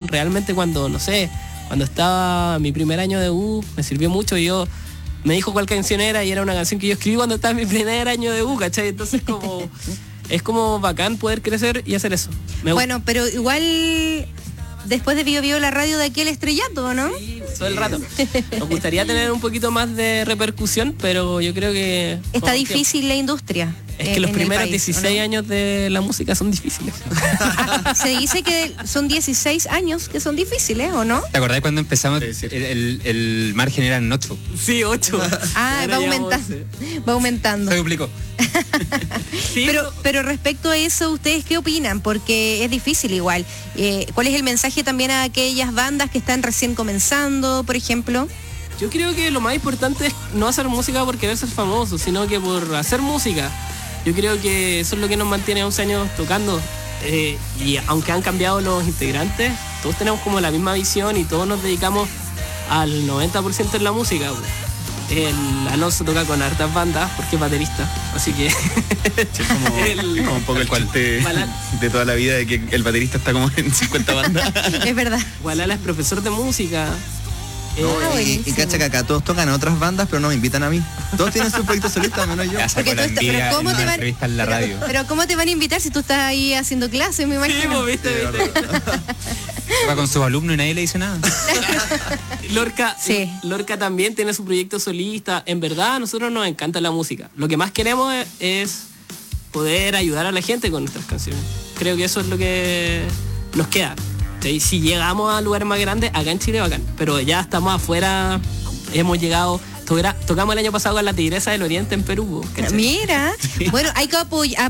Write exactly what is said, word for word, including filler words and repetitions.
realmente cuando, no sé, cuando estaba mi primer año de U, me sirvió mucho y yo... Me dijo cuál canción era y era una canción que yo escribí cuando estaba en mi primer año de U, ¿cachai? Entonces como... es como bacán poder crecer y hacer eso. Me bueno, gusta. Pero igual... Después de Bio Bio la radio de aquí el estrellato, ¿no? Sí, todo el rato. Nos gustaría tener un poquito más de repercusión, pero yo creo que... Está difícil la industria. Es que los primeros país, dieciséis ¿no? años de la música son difíciles. Se dice que son dieciséis años que son difíciles, ¿no? ¿o no? ¿Te acordás cuando empezamos? El, el, el margen era en ocho. Sí, ocho. Ah, va aumentando. Va aumentando. Se duplicó. Sí, pero, pero respecto a eso, ¿ustedes qué opinan? Porque es difícil igual. Eh, ¿Cuál es el mensaje también a aquellas bandas que están recién comenzando, por ejemplo? Yo creo que lo más importante es no hacer música por querer ser famoso, sino que por hacer música. Yo creo que eso es lo que nos mantiene once años tocando. Eh, y aunque han cambiado los integrantes, todos tenemos como la misma visión y todos nos dedicamos al noventa por ciento en la música. El Alonso toca con hartas bandas porque es baterista, así que... Sí, como, el, como un poco el chiste de toda la vida de que el baterista está como en cincuenta bandas. Es verdad. Walala es profesor de música. No, eh, y, y cacha que acá todos tocan en otras bandas, pero no me invitan a mí. Todos tienen su proyecto solista, menos yo. Porque tú estás, pero ¿cómo te van, en la radio. Pero, pero ¿cómo te van a invitar si tú estás ahí haciendo clases, me imagino? Sí, pues, viste, viste. Va con sus alumnos y nadie le dice nada. Lorca, sí. Lorca también tiene su proyecto solista. En verdad, a nosotros nos encanta la música. Lo que más queremos es, es poder ayudar a la gente con nuestras canciones. Creo que eso es lo que nos queda. Si llegamos a lugares más grandes, acá en Chile bacán, pero ya estamos afuera, hemos llegado, tocamos el año pasado con la Tigresa del Oriente en Perú. ¿cachai? Mira, sí. Bueno, hay que apoyar.